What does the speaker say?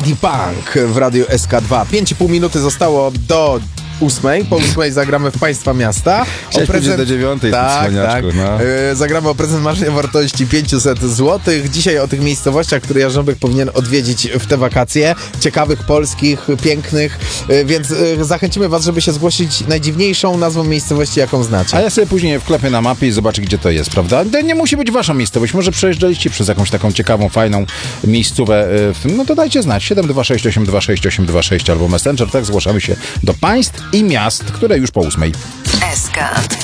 Indie Punk w Radiu SK2. 5,5 minuty zostało do 8. Po 8 zagramy w Państwa Miasta. Chciałeś powiedzieć do 9, tak. No. Zagramy o prezent marzenia o wartości 500 zł. Dzisiaj o tych miejscowościach, które Jarząbek powinien odwiedzić w te wakacje. Ciekawych, polskich, pięknych. Więc zachęcimy Was, żeby się zgłosić najdziwniejszą nazwą miejscowości, jaką znacie. A ja sobie później wklepię na mapie i zobaczę, gdzie to jest, prawda? To nie musi być wasza miejscowość. Może przejeżdżaliście przez jakąś taką ciekawą, fajną miejscówę. No to dajcie znać. 726 826 826 albo Messenger. Tak zgłaszamy się do państw i miast, które już po 8. SK2